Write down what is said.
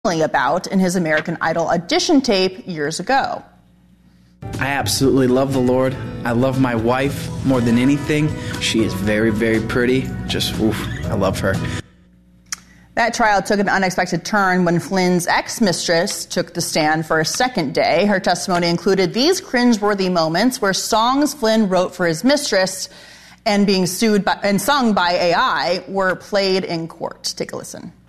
about in his American Idol audition tape years ago. I absolutely love the Lord. I love my wife more than anything. She is very, very pretty. Just, I love her. That trial took an unexpected turn when Flynn's ex-mistress took the stand for a second day. Her testimony included these cringeworthy moments where songs Flynn wrote for his mistress and being sued by, and sung by AI were played in court. Take a listen.